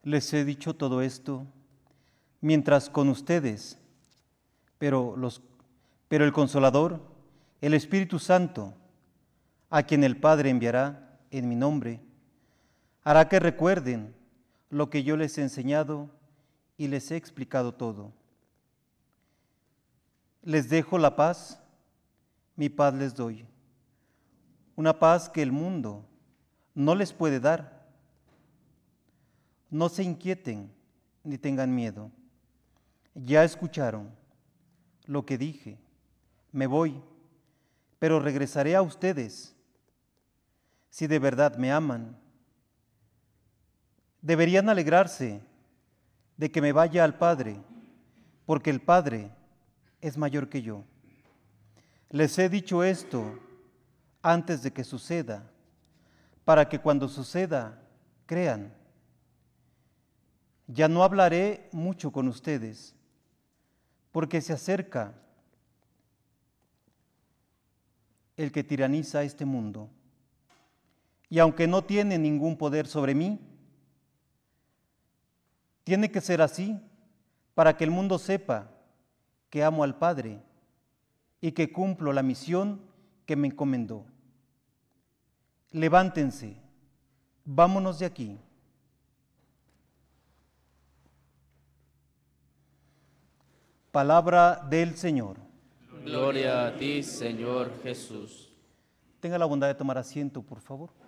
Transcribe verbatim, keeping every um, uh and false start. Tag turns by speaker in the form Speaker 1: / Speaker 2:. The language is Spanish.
Speaker 1: Les he dicho todo esto mientras con ustedes, pero, los, pero el Consolador, el Espíritu Santo, a quien el Padre enviará en mi nombre, hará que recuerden lo que yo les he enseñado y les he explicado todo. Les dejo la paz, mi paz les doy, una paz que el mundo no les puede dar. No se inquieten ni tengan miedo. Ya escucharon lo que dije. Me voy, pero regresaré a ustedes. Si de verdad me aman, deberían alegrarse de que me vaya al Padre, porque el Padre es mayor que yo. Les he dicho esto antes de que suceda, para que cuando suceda, crean. Ya no hablaré mucho con ustedes, porque se acerca el que tiraniza este mundo. Y aunque no tiene ningún poder sobre mí, tiene que ser así para que el mundo sepa que amo al Padre y que cumplo la misión que me encomendó. Levántense, vámonos de aquí. Palabra del Señor.
Speaker 2: Gloria a ti, Señor Jesús.
Speaker 1: Tenga la bondad de tomar asiento, por favor.